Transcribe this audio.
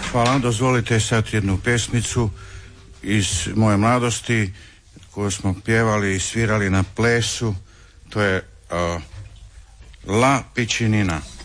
Hvala. Dozvolite sad jednu pesmicu iz moje mladosti koju smo pjevali i svirali na plesu. To je La Piccinina.